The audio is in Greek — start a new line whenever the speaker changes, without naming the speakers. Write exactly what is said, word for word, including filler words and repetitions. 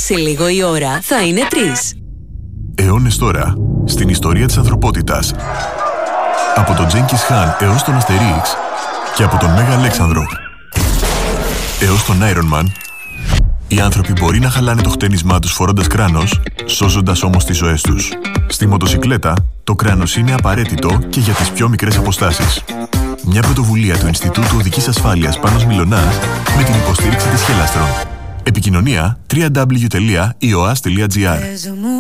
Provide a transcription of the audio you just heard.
Σε λίγο η ώρα θα είναι τρεις.
Αιώνες τώρα, στην ιστορία της ανθρωπότητας. Από τον Τζένκις Χαν έως τον Αστερίξ και από τον Μέγα Αλέξανδρο έως τον Iron Man, οι άνθρωποι μπορεί να χαλάνε το χτένισμά τους φορώντας κράνος, σώζοντας όμως τις ζωές τους. Στη μοτοσικλέτα, το κράνος είναι απαραίτητο και για τις πιο μικρές αποστάσεις. Μια πρωτοβουλία του Ινστιτούτου Οδικής Ασφάλειας Πάνος Μιλωνάς με την υποστήριξη της Χέλαστρον. Επικοινωνία double-u double-u double-u τελεία ι ο ας τελεία τζι άρ.